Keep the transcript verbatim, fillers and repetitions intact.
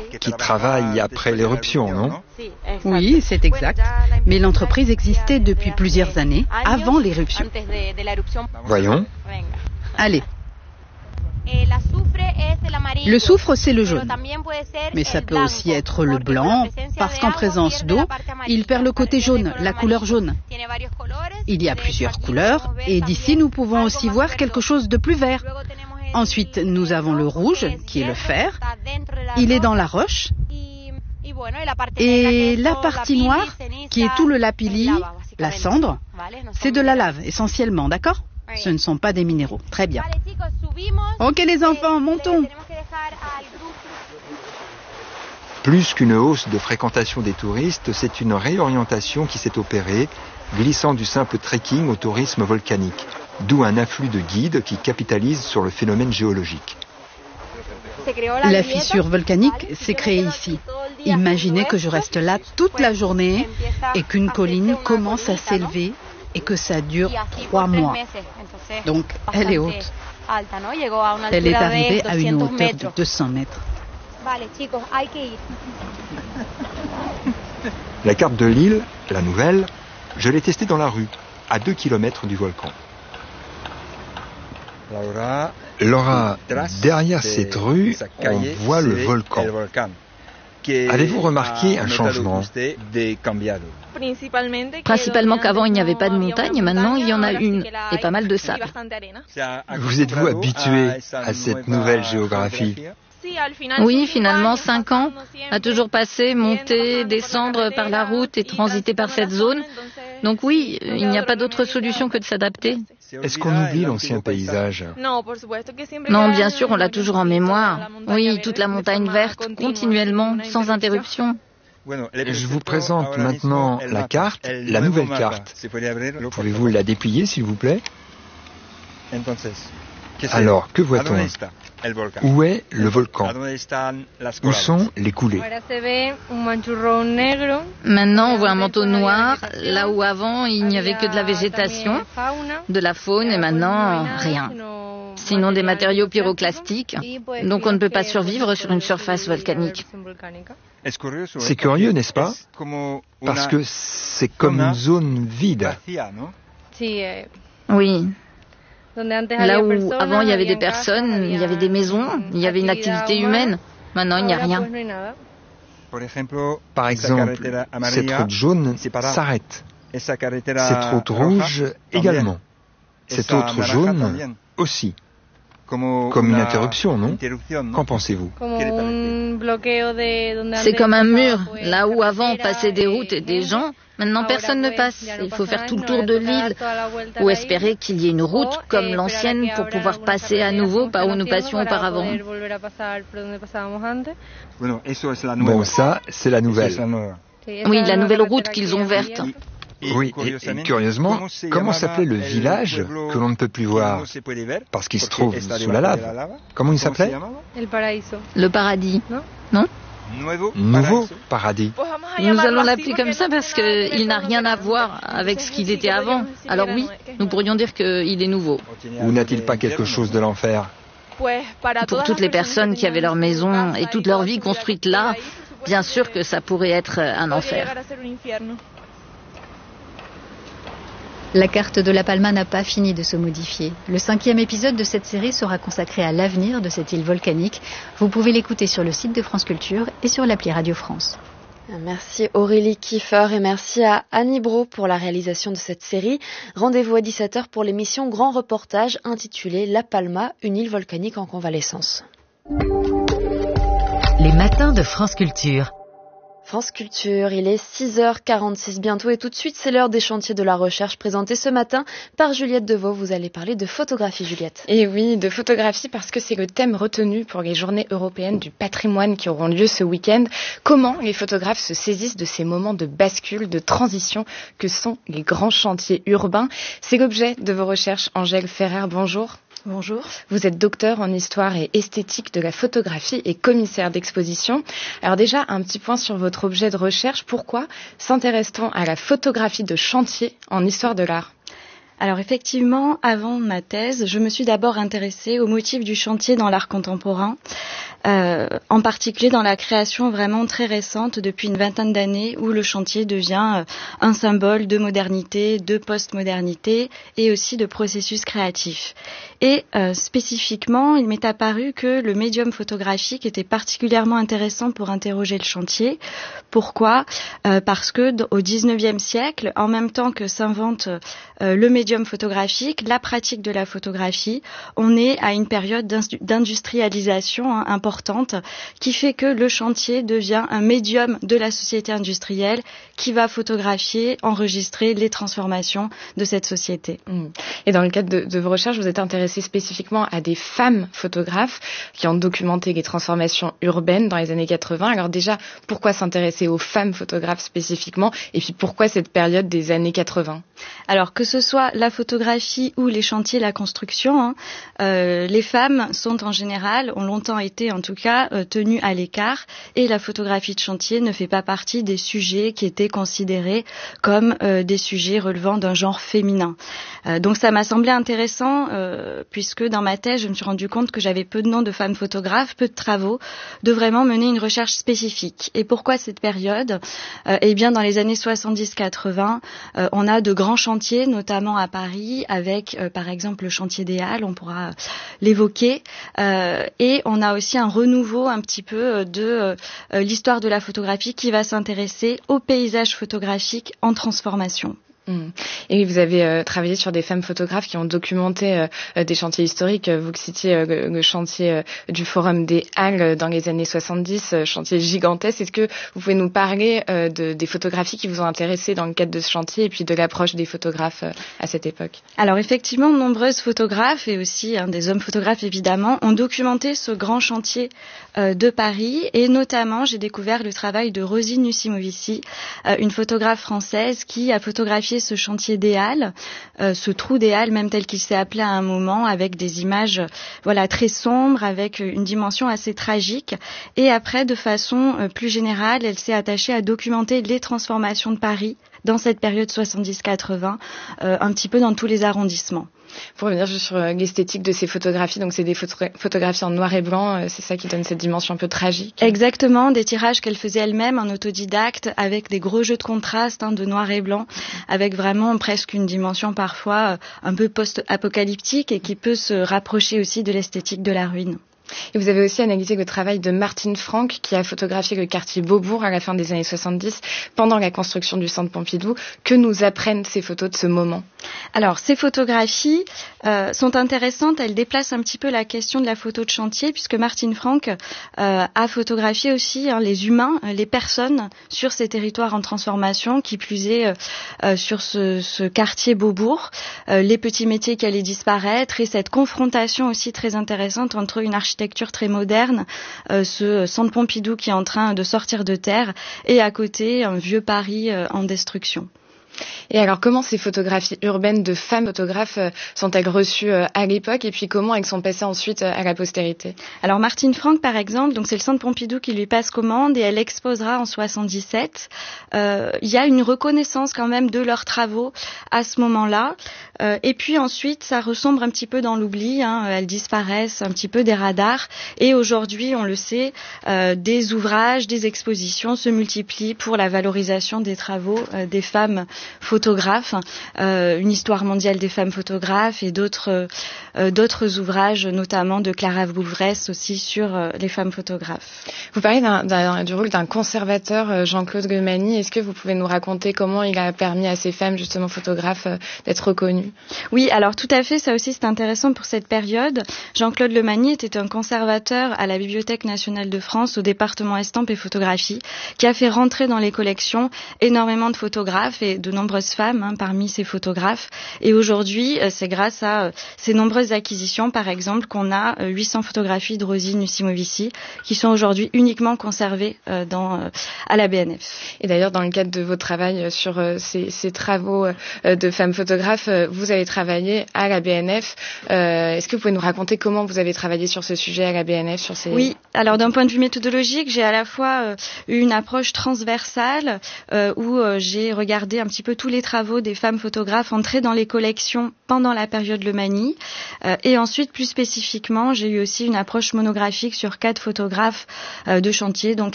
qui travaille après l'éruption, non? Oui, c'est exact. Mais l'entreprise existait depuis plusieurs années, avant l'éruption. Voyons. Allez. Le soufre, c'est le jaune. Mais ça peut aussi être le blanc, parce qu'en présence d'eau, il perd le côté jaune, la couleur jaune. Il y a plusieurs couleurs, et d'ici, nous pouvons aussi voir quelque chose de plus vert. Ensuite, nous avons le rouge, qui est le fer. Il est dans la roche. Et la partie noire, qui est tout le lapilli, la cendre, c'est de la lave, essentiellement, d'accord? Ce ne sont pas des minéraux. Très bien. Ok les enfants, montons. Plus qu'une hausse de fréquentation des touristes, c'est une réorientation qui s'est opérée, glissant du simple trekking au tourisme volcanique, d'où un afflux de guides qui capitalisent sur le phénomène géologique. La fissure volcanique s'est créée ici. Imaginez que je reste là toute la journée et qu'une colline commence à s'élever et que ça dure trois mois. Donc, elle est haute. Elle est arrivée à une hauteur de deux cents mètres. La carte de l'île, la nouvelle, je l'ai testée dans la rue, à deux kilomètres du volcan. Laura, derrière cette rue, on voit le volcan. Avez-vous remarqué un changement? Principalement qu'avant il n'y avait pas de montagne et maintenant il y en a une et pas mal de sable. Vous êtes-vous habitué à cette nouvelle géographie? Oui, finalement, cinq ans, à toujours passer, monter, descendre par la route et transiter par cette zone. Donc oui, il n'y a pas d'autre solution que de s'adapter. Est-ce qu'on oublie l'ancien paysage? Non, bien sûr, on l'a toujours en mémoire. Oui, toute la montagne verte, continuellement, sans interruption. Je vous présente maintenant la carte, la nouvelle carte. Pouvez-vous la déplier, s'il vous plaît? Alors, que voit-on? Où est le volcan? Où sont les coulées? Maintenant, on voit un manteau noir, là où avant, il n'y avait que de la végétation, de la faune, et maintenant, rien. Sinon des matériaux pyroclastiques, donc on ne peut pas survivre sur une surface volcanique. C'est curieux, n'est-ce pas? Parce que c'est comme une zone vide. Oui. Là où avant il y avait des personnes, il y avait des maisons, il y avait une activité humaine. Maintenant, il n'y a rien. Par exemple, cette route jaune s'arrête. Cette route rouge également. Cette autre jaune aussi. Comme une interruption, non? Qu'en pensez-vous? C'est comme un mur. Là où avant passaient des routes et des gens, maintenant personne ne passe. Il faut faire tout le tour de l'île ou espérer qu'il y ait une route comme l'ancienne pour pouvoir passer à nouveau par où nous passions auparavant. Bon, ça, c'est la nouvelle. Oui, la nouvelle route qu'ils ont verte. Oui, et, et curieusement, comment s'appelait le village que l'on ne peut plus voir parce qu'il se trouve sous la lave? Comment il s'appelait? Le paradis, non? Nouveau paradis. Nous allons l'appeler comme ça parce qu'il n'a rien à voir avec ce qu'il était avant. Alors oui, nous pourrions dire qu'il est nouveau. Ou n'a-t-il pas quelque chose de l'enfer? Pour toutes les personnes qui avaient leur maison et toute leur vie construite là, bien sûr que ça pourrait être un enfer. La carte de La Palma n'a pas fini de se modifier. Le cinquième épisode de cette série sera consacré à l'avenir de cette île volcanique. Vous pouvez l'écouter sur le site de France Culture et sur l'appli Radio France. Merci Aurélie Kiefer et merci à Annie Bro pour la réalisation de cette série. Rendez-vous à dix-sept heures pour l'émission Grand Reportage intitulée La Palma, une île volcanique en convalescence. Les matins de France Culture. France Culture, il est six heures quarante-six bientôt et tout de suite c'est l'heure des chantiers de la recherche présentés ce matin par Juliette Deveau. Vous allez parler de photographie, Juliette. Et oui, de photographie parce que c'est le thème retenu pour les journées européennes du patrimoine qui auront lieu ce week-end. Comment les photographes se saisissent de ces moments de bascule, de transition que sont les grands chantiers urbains. C'est l'objet de vos recherches. Angèle Ferrer, bonjour. Bonjour. Vous êtes docteur en histoire et esthétique de la photographie et commissaire d'exposition. Alors déjà, un petit point sur votre objet de recherche. Pourquoi s'intéresse-t-on à la photographie de chantier en histoire de l'art ? Alors effectivement, avant ma thèse, je me suis d'abord intéressée aux motifs du chantier dans l'art contemporain, euh, en particulier dans la création vraiment très récente depuis une vingtaine d'années où le chantier devient un symbole de modernité, de postmodernité et aussi de processus créatif. Et euh, spécifiquement, il m'est apparu que le médium photographique était particulièrement intéressant pour interroger le chantier. Pourquoi ? euh, Parce que au dix-neuvième siècle, en même temps que s'invente euh, le médium photographique, la pratique de la photographie, on est à une période d'industrialisation hein, importante qui fait que le chantier devient un médium de la société industrielle qui va photographier, enregistrer les transformations de cette société. Et dans le cadre de, de vos recherches, vous êtes intéressé spécifiquement à des femmes photographes qui ont documenté les transformations urbaines dans les années quatre-vingts. Alors déjà, pourquoi s'intéresser aux femmes photographes spécifiquement et puis pourquoi cette période des années quatre-vingts ? Alors que ce soit la photographie ou les chantiers, la construction, hein, euh, les femmes sont en général, ont longtemps été en tout cas, euh, tenues à l'écart et la photographie de chantier ne fait pas partie des sujets qui étaient considérés comme euh, des sujets relevant d'un genre féminin. Euh, donc ça m'a semblé intéressant euh, puisque dans ma thèse, je me suis rendu compte que j'avais peu de noms de femmes photographes, peu de travaux, de vraiment mener une recherche spécifique. Et pourquoi cette période ? euh, Eh bien, dans les années soixante-dix quatre-vingts, euh, on a de grands chantiers, notamment à Paris, avec euh, par exemple le chantier des Halles, on pourra euh, l'évoquer. Euh, et on a aussi un renouveau un petit peu de euh, l'histoire de la photographie qui va s'intéresser au paysage photographique en transformation. Et vous avez euh, travaillé sur des femmes photographes qui ont documenté euh, des chantiers historiques. Vous citiez euh, le chantier euh, du Forum des Halles dans les années soixante-dix, euh, chantier gigantesque. Est-ce que vous pouvez nous parler euh, de, des photographies qui vous ont intéressé dans le cadre de ce chantier et puis de l'approche des photographes euh, à cette époque ? Alors effectivement, de nombreuses photographes et aussi hein, des hommes photographes évidemment ont documenté ce grand chantier euh, de Paris et notamment j'ai découvert le travail de Rosine Nussimovici, euh, une photographe française qui a photographié ce chantier des Halles, euh, ce trou des Halles, même tel qu'il s'est appelé à un moment, avec des images voilà très sombres, avec une dimension assez tragique. Et après, de façon euh, plus générale, elle s'est attachée à documenter les transformations de Paris dans cette période soixante-dix quatre-vingts, euh, un petit peu dans tous les arrondissements. Pour revenir juste sur l'esthétique de ces photographies, donc c'est des photo- photographies en noir et blanc, c'est ça qui donne cette dimension un peu tragique. Exactement, des tirages qu'elle faisait elle-même en autodidacte, avec des gros jeux de contraste hein, de noir et blanc, avec vraiment presque une dimension parfois un peu post-apocalyptique et qui peut se rapprocher aussi de l'esthétique de la ruine. Et vous avez aussi analysé le travail de Martine Franck qui a photographié le quartier Beaubourg à la fin des années soixante-dix pendant la construction du centre Pompidou. Que nous apprennent ces photos de ce moment ? Alors, ces photographies euh, sont intéressantes. Elles déplacent un petit peu la question de la photo de chantier puisque Martine Franck euh, a photographié aussi hein, les humains, les personnes sur ces territoires en transformation, qui plus est euh, sur ce, ce quartier Beaubourg, euh, les petits métiers qui allaient disparaître et cette confrontation aussi très intéressante entre une architecture architecture très moderne, euh, ce centre Pompidou qui est en train de sortir de terre, et à côté un vieux Paris euh, en destruction. Et alors, comment ces photographies urbaines de femmes photographes euh, sont-elles reçues euh, à l'époque et puis comment elles sont passées ensuite euh, à la postérité ? Alors, Martine Franck, par exemple, donc c'est le centre Pompidou qui lui passe commande et elle exposera en soixante-dix-sept. Euh, il y a une reconnaissance quand même de leurs travaux à ce moment-là. Euh, et puis ensuite, ça resombre un petit peu dans l'oubli. Hein, elles disparaissent un petit peu des radars. Et aujourd'hui, on le sait, euh, des ouvrages, des expositions se multiplient pour la valorisation des travaux euh, des femmes photographes, euh, une histoire mondiale des femmes photographes et d'autres euh, d'autres ouvrages, notamment de Clara Bouvresse aussi sur euh, les femmes photographes. Vous parlez d'un, d'un, du rôle d'un conservateur, Jean-Claude Gemani. Est-ce que vous pouvez nous raconter comment il a permis à ces femmes, justement photographes, d'être reconnues ? Oui, alors tout à fait, ça aussi c'est intéressant pour cette période. Jean-Claude Gemani était un conservateur à la Bibliothèque nationale de France, au département estampes et photographie, qui a fait rentrer dans les collections énormément de photographes et de nombreuses femmes hein, parmi ces photographes. Et aujourd'hui, c'est grâce à ces nombreuses acquisitions, par exemple, qu'on a huit cents photographies de Rosine Nussimovici qui sont aujourd'hui uniquement conservées euh, dans, euh, à la B N F. Et d'ailleurs, dans le cadre de votre travail sur euh, ces, ces travaux euh, de femmes photographes, euh, vous avez travaillé à la B N F. Euh, est-ce que vous pouvez nous raconter comment vous avez travaillé sur ce sujet à la B N F sur ces... Oui, alors d'un point de vue méthodologique, j'ai à la fois euh, eu une approche transversale euh, où euh, j'ai regardé un petit peu tous les les travaux des femmes photographes entrées dans les collections pendant la période Le Mani. Euh, et ensuite, plus spécifiquement, j'ai eu aussi une approche monographique sur quatre photographes euh, de chantier, donc